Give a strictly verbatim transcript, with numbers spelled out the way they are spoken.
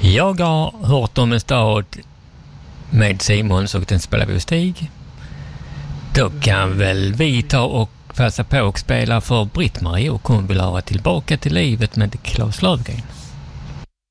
Jag har hört om en stad med Simons och den spelar vi hos Stig. Då kan väl vi ta och passa på och spela för Britt-Marie och hon vill ha tillbaka till livet med Claes Löfgren.